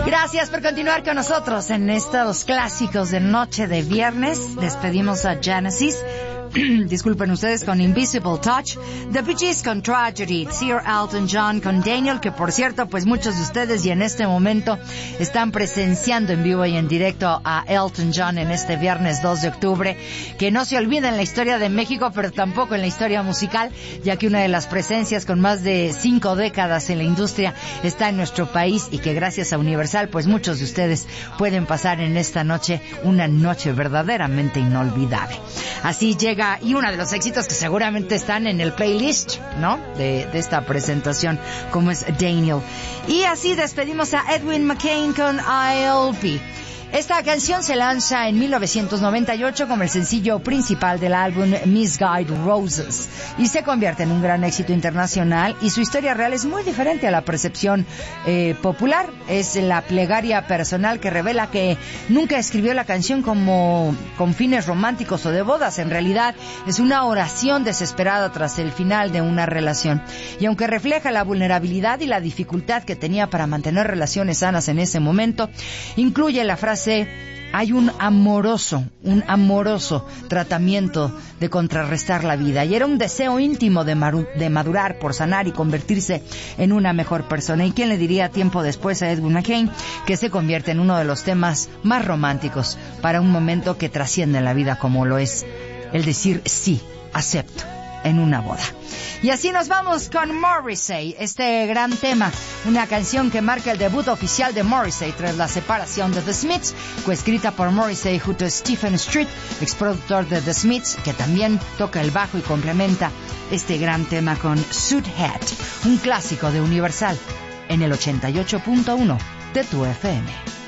Gracias por continuar con nosotros en estos clásicos de noche de viernes. Despedimos a Genesis. Disculpen ustedes, con Invisible Touch, The Bee Gees con Tragedy, Sir Elton John con Daniel, que por cierto, pues muchos de ustedes y en este momento están presenciando en vivo y en directo a Elton John en este viernes 2 de octubre, que no se olvida en la historia de México, pero tampoco en la historia musical, ya que una de las presencias con más de 5 décadas en la industria está en nuestro país y que gracias a Universal, pues muchos de ustedes pueden pasar en esta noche una noche verdaderamente inolvidable. Así llega y uno de los éxitos que seguramente están en el playlist, ¿no? De esta presentación, como es Daniel. Y así despedimos a Edwin McCain con I'll Be. Esta canción se lanza en 1998 como el sencillo principal del álbum Misguided Roses y se convierte en un gran éxito internacional, y su historia real es muy diferente a la percepción popular. Es la plegaria personal que revela que nunca escribió la canción como con fines románticos o de bodas. En realidad es una oración desesperada tras el final de una relación, y aunque refleja la vulnerabilidad y la dificultad que tenía para mantener relaciones sanas en ese momento, incluye la frase: hay un amoroso tratamiento de contrarrestar la vida, y era un deseo íntimo de madurar por sanar y convertirse en una mejor persona. ¿Y quién le diría tiempo después a Edwin McCain que se convierte en uno de los temas más románticos para un momento que trasciende la vida, como lo es el decir sí, acepto en una boda? Y así nos vamos con Morrissey, este gran tema, una canción que marca el debut oficial de Morrissey tras la separación de The Smiths, coescrita por Morrissey junto a Stephen Street, exproductor de The Smiths, que también toca el bajo y complementa este gran tema con Suit Hat, un clásico de Universal en el 88.1 de tu FM.